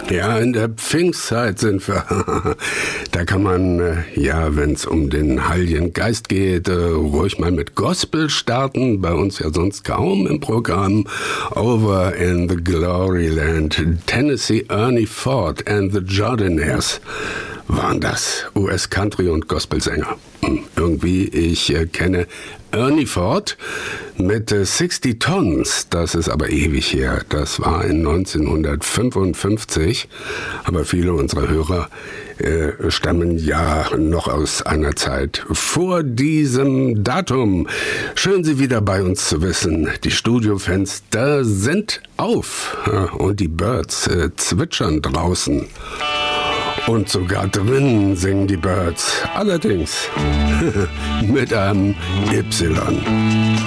Ja, in der Pfingstzeit sind wir. Da kann man, wenn es um den Heiligen Geist geht, ruhig mal mit Gospel starten. Bei uns ja sonst kaum im Programm. Over in the Glory Land, Tennessee Ernie Ford and the Jordanaires waren das. US-Country- und Gospelsänger. Irgendwie, ich kenne Ernie Ford mit 60 Tons, das ist aber ewig her. Das war in 1955, aber viele unserer Hörer stammen ja noch aus einer Zeit vor diesem Datum. Schön, Sie wieder bei uns zu wissen. Die Studiofenster sind auf und die Birds zwitschern draußen. Und sogar drinnen singen die Birds, allerdings mit einem Y.